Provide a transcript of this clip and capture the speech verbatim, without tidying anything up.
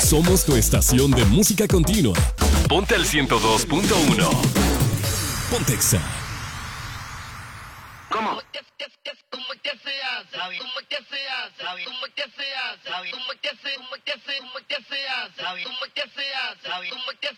Somos tu estación de música continua. Ponte al ciento dos punto uno. Pontexa. ¿Cómo? ¿Cómo es que se hace? ¿Cómo es que se hace? ¿Cómo es que se hace? ¿Cómo es que se hace? ¿Cómo es que se hace? ¿Cómo es que se hace? ¿Cómo es que se hace?